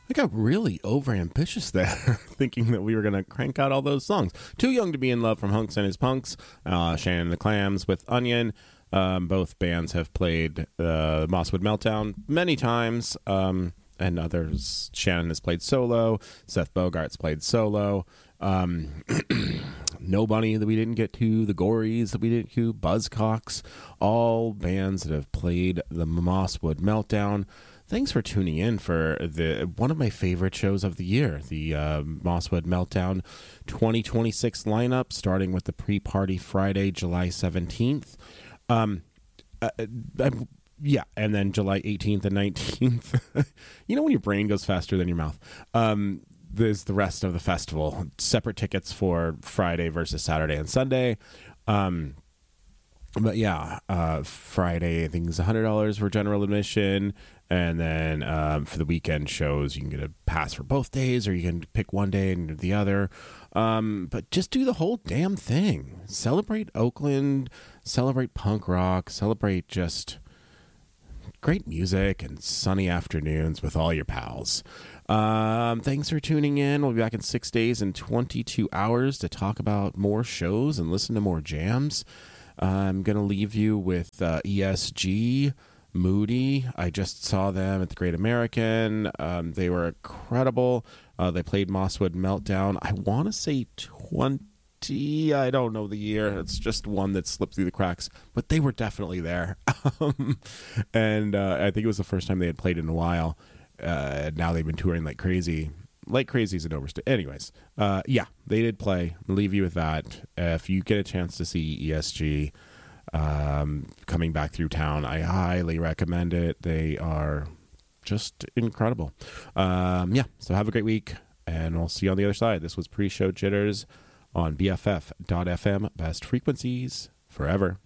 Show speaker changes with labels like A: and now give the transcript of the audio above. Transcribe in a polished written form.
A: I got really overambitious there, thinking that we were going to crank out all those songs. Too Young to Be in Love from Hunks and His Punks, Shannon and the Clams with Onion. Both bands have played Mosswood Meltdown many times, and others. Shannon has played solo. Seth Bogart's played solo. No Bunny that we didn't get to. The Gories that we didn't get to. Buzzcocks. All bands that have played the Mosswood Meltdown. Thanks for tuning in for one of my favorite shows of the year, the Mosswood Meltdown 2026 lineup, starting with the pre-party Friday, July 17th. Yeah, and then July 18th and 19th. You know when your brain goes faster than your mouth? There's the rest of the festival. Separate tickets for Friday versus Saturday and Sunday. But yeah, Friday I think is $100 for general admission, and then for the weekend shows you can get a pass for both days, or you can pick one day and the other. But just do the whole damn thing. Celebrate Oakland, celebrate punk rock, celebrate just great music and sunny afternoons with all your pals. Thanks for tuning in. We'll be back in 6 days and 22 hours to talk about more shows and listen to more jams. I'm going to leave you with ESG, Moody. I just saw them at the Great American. They were incredible. They played Mosswood Meltdown. I want to say 20. I don't know the year. It's just one that slipped through the cracks. But they were definitely there. And I think it was the first time they had played in a while. Now they've been touring like crazy. Like crazy is an overstatement. Anyways, yeah, they did play. I'll leave you with that. If you get a chance to see ESG coming back through town, I highly recommend it. They are just incredible. Yeah, so have a great week, and we'll see you on the other side. This was Pre-Show Jitters on BFF.FM. Best frequencies forever.